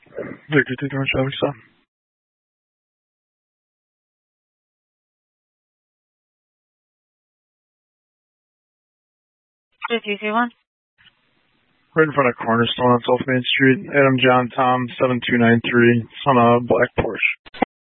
Victor 2 North Traffic Stop. 5221. Right in front of Cornerstone on South Main Street. Adam John Tom 7293. It's on a black Porsche.